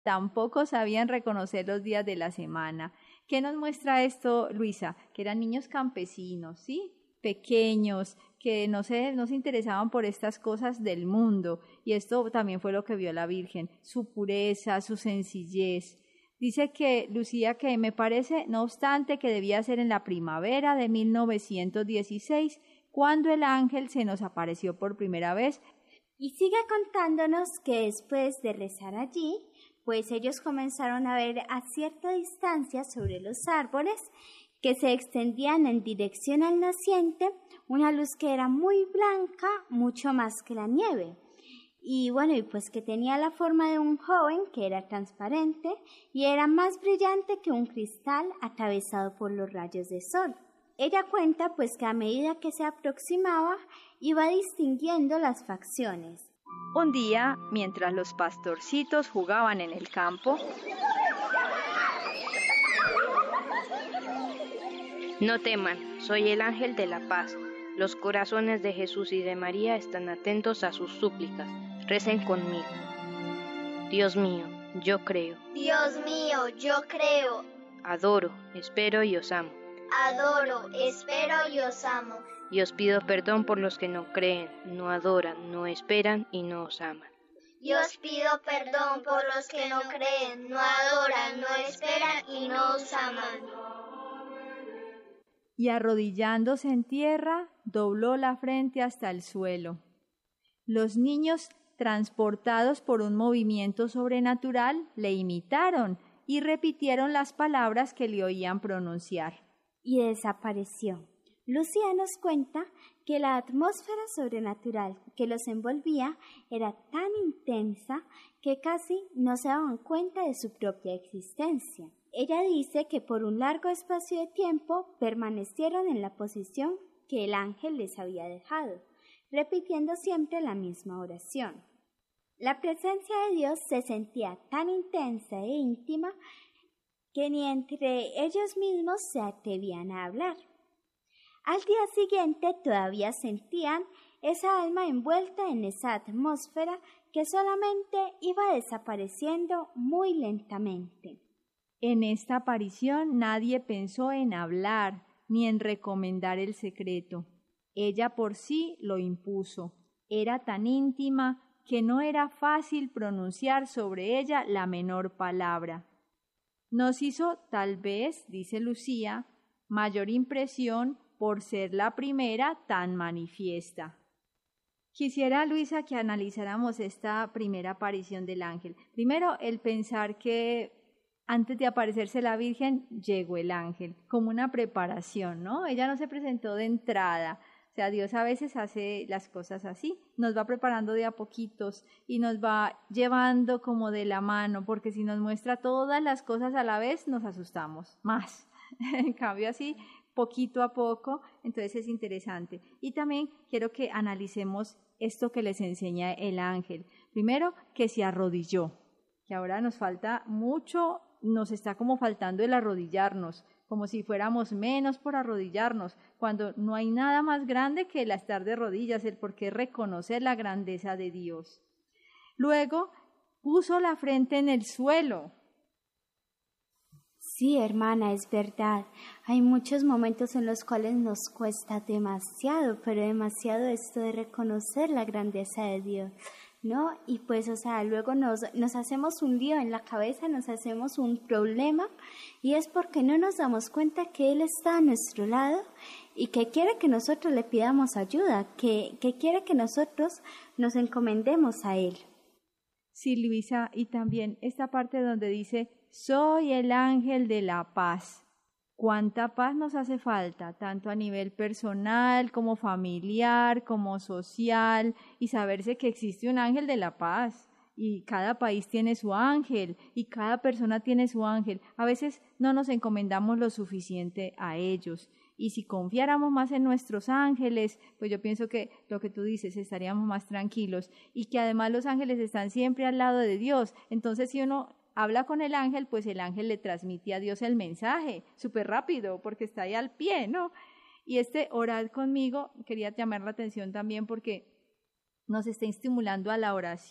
Tampoco sabían reconocer los días de la semana. ¿Qué nos muestra esto, Luisa? Que eran niños campesinos, ¿sí? Pequeños, que no se interesaban por estas cosas del mundo. Y esto también fue lo que vio la Virgen, su pureza, su sencillez. Dice que, Lucía, que me parece, no obstante, que debía ser en la primavera de 1916, cuando el ángel se nos apareció por primera vez. Y sigue contándonos que después de rezar allí, pues ellos comenzaron a ver a cierta distancia sobre los árboles que se extendían en dirección al naciente una luz que era muy blanca, mucho más que la nieve. Y bueno, y pues que tenía la forma de un joven que era transparente y era más brillante que un cristal atravesado por los rayos de sol. Ella cuenta pues que a medida que se aproximaba iba distinguiendo las facciones. Un día, mientras los pastorcitos jugaban en el campo, no teman, soy el ángel de la paz. Los corazones de Jesús y de María están atentos a sus súplicas. Recen conmigo. Dios mío, yo creo. Dios mío, yo creo. Adoro, espero y os amo. Adoro, espero y os amo. Y os pido perdón por los que no creen, no adoran, no esperan y no os aman. Y os pido perdón por los que no creen, no adoran, no esperan y no os aman. Y arrodillándose en tierra, dobló la frente hasta el suelo. Los niños, transportados por un movimiento sobrenatural, le imitaron y repitieron las palabras que le oían pronunciar. Y desapareció. Lucía nos cuenta que la atmósfera sobrenatural que los envolvía era tan intensa que casi no se daban cuenta de su propia existencia. Ella dice que por un largo espacio de tiempo permanecieron en la posición que el ángel les había dejado, repitiendo siempre la misma oración. La presencia de Dios se sentía tan intensa e íntima que ni entre ellos mismos se atrevían a hablar. Al día siguiente todavía sentían esa alma envuelta en esa atmósfera que solamente iba desapareciendo muy lentamente. En esta aparición nadie pensó en hablar ni en recomendar el secreto. Ella por sí lo impuso. Era tan íntima que no era fácil pronunciar sobre ella la menor palabra. Nos hizo, tal vez, dice Lucía, mayor impresión por ser la primera tan manifiesta. Quisiera, Luisa, que analizáramos esta primera aparición del ángel. Primero, el pensar que antes de aparecerse la Virgen, llegó el ángel, como una preparación, ¿no? Ella no se presentó de entrada. O sea, Dios a veces hace las cosas así, nos va preparando de a poquitos y nos va llevando como de la mano, porque si nos muestra todas las cosas a la vez, nos asustamos más. En cambio, así, poquito a poco, entonces es interesante. Y también quiero que analicemos esto que les enseña el ángel. Primero, que se arrodilló, que ahora nos falta mucho, nos está como faltando el arrodillarnos, como si fuéramos menos por arrodillarnos, cuando no hay nada más grande que el estar de rodillas, el por qué reconocer la grandeza de Dios. Luego, puso la frente en el suelo. Sí, hermana, es verdad. Hay muchos momentos en los cuales nos cuesta demasiado, pero demasiado esto de reconocer la grandeza de Dios, ¿no? Y pues, o sea, luego nos hacemos un lío en la cabeza, nos hacemos un problema, y es porque no nos damos cuenta que Él está a nuestro lado y que quiere que nosotros le pidamos ayuda, que quiere que nosotros nos encomendemos a Él. Sí, Luisa, y también esta parte donde dice, soy el ángel de la paz. ¿Cuánta paz nos hace falta, tanto a nivel personal, como familiar, como social, y saberse que existe un ángel de la paz? Y cada país tiene su ángel, y cada persona tiene su ángel. A veces no nos encomendamos lo suficiente a ellos. Y si confiáramos más en nuestros ángeles, pues yo pienso que lo que tú dices, estaríamos más tranquilos. Y que además los ángeles están siempre al lado de Dios. Entonces si uno habla con el ángel, pues el ángel le transmite a Dios el mensaje, súper rápido, porque está ahí al pie, ¿no? Y orad conmigo, quería llamar la atención también porque nos está estimulando a la oración.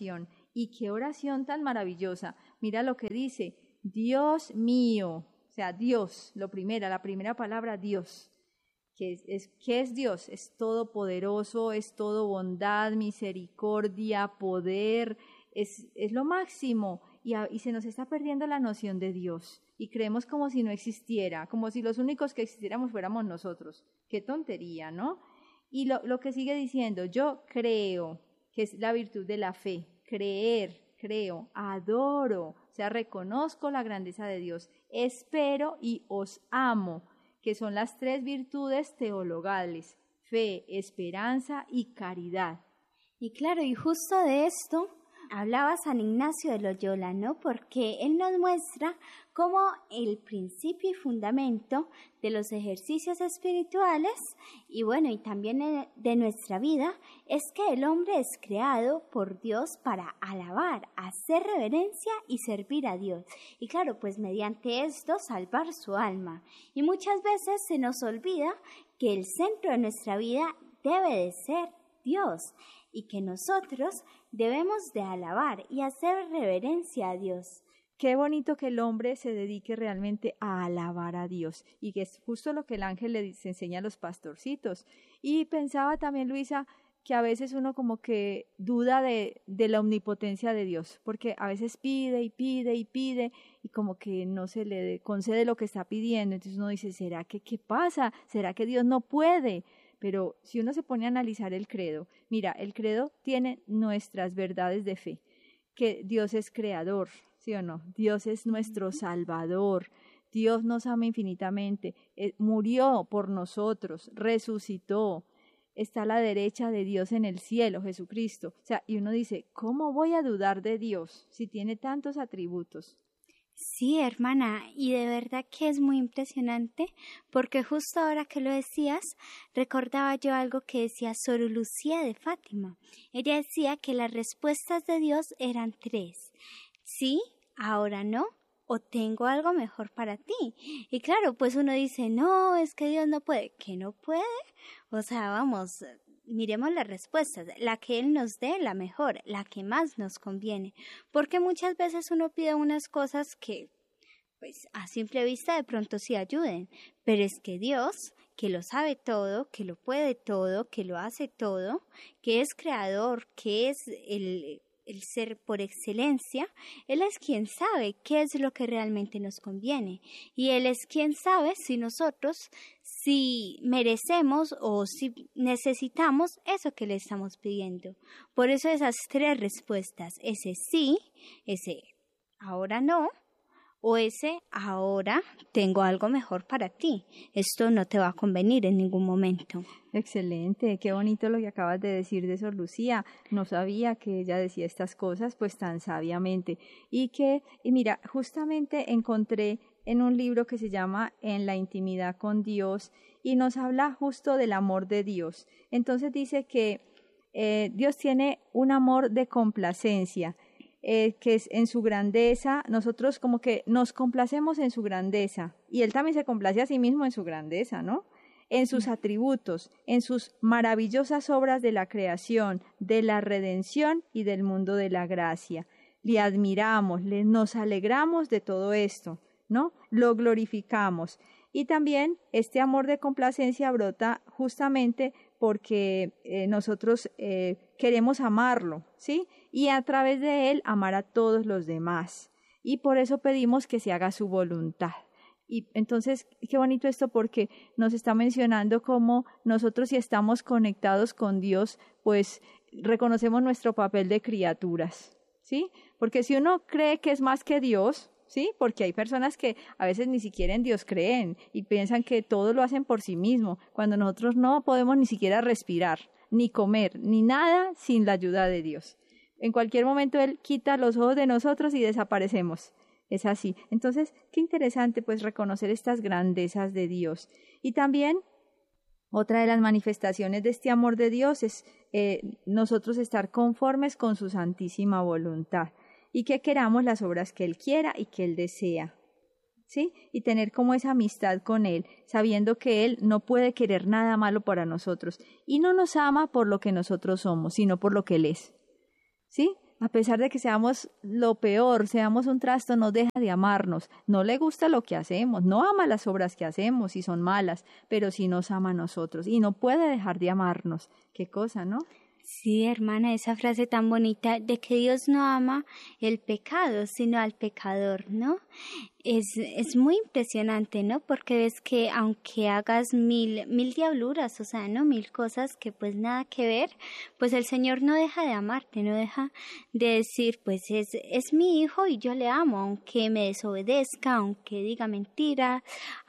Y qué oración tan maravillosa. Mira lo que dice, Dios mío, o sea, Dios, la primera palabra, Dios. ¿Qué es Dios? Es todopoderoso, es todo bondad, misericordia, poder, es lo máximo. Y se nos está perdiendo la noción de Dios. Y creemos como si no existiera, como si los únicos que existiéramos fuéramos nosotros. Qué tontería, ¿no? Y lo que sigue diciendo, yo creo, que es la virtud de la fe, creer, creo, adoro, o sea, reconozco la grandeza de Dios, espero y os amo, que son las 3 virtudes teologales, fe, esperanza y caridad. Y claro, y justo de esto hablaba San Ignacio de Loyola, ¿no? Porque él nos muestra cómo el principio y fundamento de los ejercicios espirituales y bueno, y también de nuestra vida es que el hombre es creado por Dios para alabar, hacer reverencia y servir a Dios. Y claro, pues mediante esto salvar su alma. Y muchas veces se nos olvida que el centro de nuestra vida debe de ser Dios y que nosotros debemos de alabar y hacer reverencia a Dios. Qué bonito que el hombre se dedique realmente a alabar a Dios y que es justo lo que el ángel les enseña a los pastorcitos. Y pensaba también, Luisa, que a veces uno como que duda de la omnipotencia de Dios, porque a veces pide y pide y pide y como que no se le concede lo que está pidiendo. Entonces uno dice, ¿será que qué pasa? ¿Será que Dios no puede? Pero si uno se pone a analizar el credo, mira, el credo tiene nuestras verdades de fe, que Dios es creador, ¿sí o no? Dios es nuestro Salvador, Dios nos ama infinitamente, murió por nosotros, resucitó, está a la derecha de Dios en el cielo, Jesucristo. O sea, y uno dice, ¿cómo voy a dudar de Dios si tiene tantos atributos? Sí, hermana, y de verdad que es muy impresionante, porque justo ahora que lo decías, recordaba yo algo que decía Sor Lucía de Fátima. Ella decía que las respuestas de Dios eran 3. Sí, ahora no, o tengo algo mejor para ti. Y claro, pues uno dice, no, es que Dios no puede. ¿Que no puede? O sea, vamos, miremos las respuestas, la que Él nos dé, la mejor, la que más nos conviene, porque muchas veces uno pide unas cosas que, pues, a simple vista de pronto sí ayuden, pero es que Dios, que lo sabe todo, que lo puede todo, que lo hace todo, que es creador, que es el ser por excelencia, Él es quien sabe qué es lo que realmente nos conviene y Él es quien sabe si merecemos o si necesitamos eso que le estamos pidiendo. Por eso esas 3 respuestas, ese sí, ese ahora no, o ese ahora tengo algo mejor para ti. Esto no te va a convenir en ningún momento. Excelente, qué bonito lo que acabas de decir de Sor Lucía. No sabía que ella decía estas cosas pues tan sabiamente. Y mira, justamente encontré en un libro que se llama En la intimidad con Dios y nos habla justo del amor de Dios. Entonces dice que Dios tiene un amor de complacencia, que es en su grandeza, nosotros como que nos complacemos en su grandeza y Él también se complace a sí mismo en su grandeza, ¿no? En sus atributos, en sus maravillosas obras de la creación, de la redención y del mundo de la gracia. Le admiramos, nos alegramos de todo esto, ¿no? Lo glorificamos. Y también este amor de complacencia brota justamente porque nosotros queremos amarlo, ¿sí? Y a través de él amar a todos los demás. Y por eso pedimos que se haga su voluntad. Y entonces, qué bonito esto porque nos está mencionando cómo nosotros si estamos conectados con Dios, pues reconocemos nuestro papel de criaturas, ¿sí? Porque si uno cree que es más que Dios, ¿sí? Porque hay personas que a veces ni siquiera en Dios creen y piensan que todo lo hacen por sí mismo, cuando nosotros no podemos ni siquiera respirar, ni comer, ni nada sin la ayuda de Dios. En cualquier momento Él quita los ojos de nosotros y desaparecemos. Es así. Entonces, qué interesante pues reconocer estas grandezas de Dios. Y también otra de las manifestaciones de este amor de Dios es nosotros estar conformes con su santísima voluntad y que queramos las obras que Él quiera y que Él desea, ¿sí? Y tener como esa amistad con Él, sabiendo que Él no puede querer nada malo para nosotros y no nos ama por lo que nosotros somos, sino por lo que Él es, ¿sí? a pesar de que seamos lo peor, seamos un trasto, no deja de amarnos. No le gusta lo que hacemos, no ama las obras que hacemos si son malas, pero sí nos ama a nosotros y no puede dejar de amarnos. Qué cosa, ¿no? Sí, hermana, esa frase tan bonita de que Dios no ama el pecado, sino al pecador, ¿no? Es muy impresionante, ¿no? Porque ves que aunque hagas mil diabluras, o sea, ¿no? 1000 cosas que pues nada que ver, pues el Señor no deja de amarte, no deja de decir, pues es mi hijo y yo le amo, aunque me desobedezca, aunque diga mentira,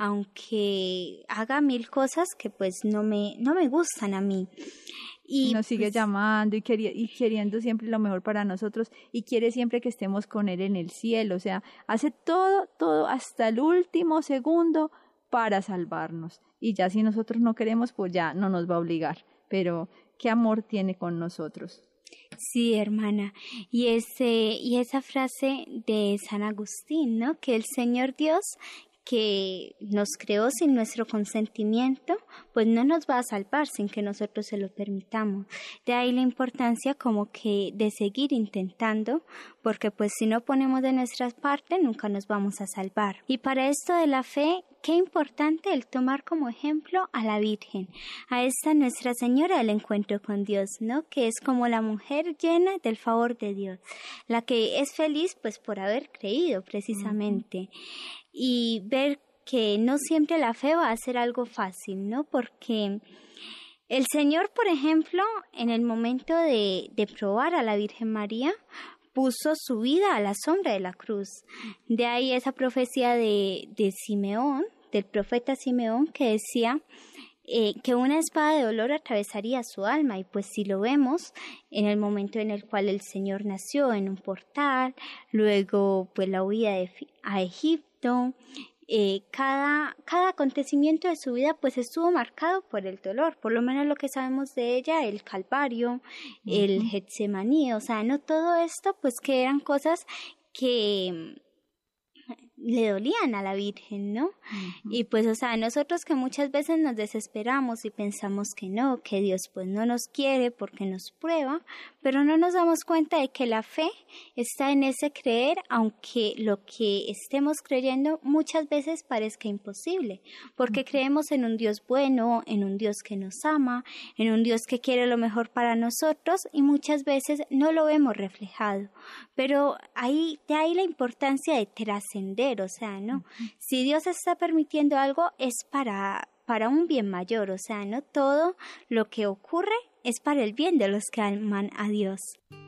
aunque haga 1000 cosas que pues no me gustan a mí. Y nos sigue llamando y queriendo siempre lo mejor para nosotros y quiere siempre que estemos con Él en el cielo. O sea, hace todo hasta el último segundo para salvarnos. Y ya si nosotros no queremos, pues ya no nos va a obligar. Pero qué amor tiene con nosotros. Sí, hermana. Y esa frase de San Agustín, ¿no? Que el Señor Dios, que nos creó sin nuestro consentimiento, pues no nos va a salvar sin que nosotros se lo permitamos. De ahí la importancia como que de seguir intentando, porque pues si no ponemos de nuestra parte nunca nos vamos a salvar. Y para esto de la fe, qué importante el tomar como ejemplo a la Virgen, a esta Nuestra Señora del Encuentro con Dios, ¿no? Que es como la mujer llena del favor de Dios, la que es feliz pues por haber creído precisamente. Y ver que no siempre la fe va a ser algo fácil, ¿no? Porque el Señor, por ejemplo, en el momento de probar a la Virgen María, puso su vida a la sombra de la cruz. De ahí esa profecía de Simeón, del profeta Simeón, que decía que una espada de dolor atravesaría su alma, y pues si lo vemos en el momento en el cual el Señor nació en un portal, luego pues la huida a Egipto, cada acontecimiento de su vida pues estuvo marcado por el dolor, por lo menos lo que sabemos de ella, el Calvario, el Getsemaní, o sea, no todo esto pues que eran cosas que le dolían a la Virgen, ¿no? Y pues, o sea, nosotros que muchas veces nos desesperamos y pensamos que no, que Dios pues no nos quiere porque nos prueba, pero no nos damos cuenta de que la fe está en ese creer, aunque lo que estemos creyendo muchas veces parezca imposible, porque creemos en un Dios bueno, en un Dios que nos ama, en un Dios que quiere lo mejor para nosotros, y muchas veces no lo vemos reflejado, pero de ahí la importancia de trascender, o sea, ¿no? Si Dios está permitiendo algo es para un bien mayor, o sea, no todo lo que ocurre es para el bien de los que aman a Dios.